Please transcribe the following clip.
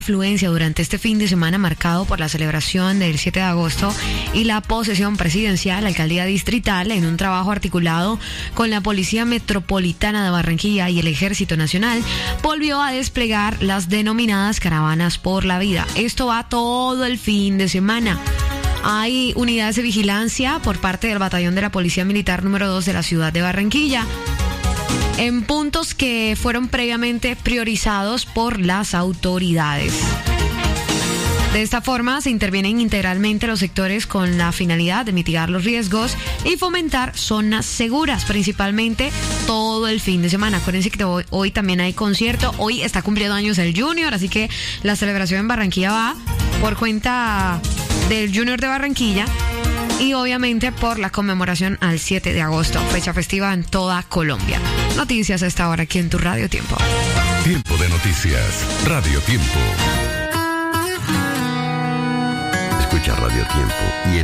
Afluencia durante este fin de semana marcado por la celebración del 7 de agosto y la posesión presidencial, la alcaldía distrital, en un trabajo articulado con la Policía Metropolitana de Barranquilla y el Ejército Nacional, volvió a desplegar las denominadas caravanas por la vida. Esto va todo el fin de semana. Hay unidades de vigilancia por parte del batallón de la Policía Militar número 2 de la ciudad de Barranquilla, en puntos que fueron previamente priorizados por las autoridades. De esta forma, se intervienen integralmente los sectores con la finalidad de mitigar los riesgos y fomentar zonas seguras, principalmente todo el fin de semana. Acuérdense que hoy también hay concierto, hoy está cumpliendo años el Junior, así que la celebración en Barranquilla va por cuenta del Junior de Barranquilla y obviamente por la conmemoración al 7 de agosto, fecha festiva en toda Colombia. Noticias a esta hora aquí en tu Radio Tiempo. Tiempo de noticias, Radio Tiempo. Escucha Radio Tiempo y